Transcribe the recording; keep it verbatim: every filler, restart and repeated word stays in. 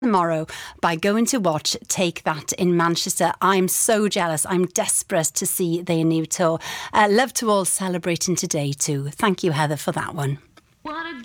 tomorrow by going to watch Take That in Manchester. I'm so jealous. I'm desperate to see their new tour. Uh, love to all celebrating today too. Thank you, Heather, for that one.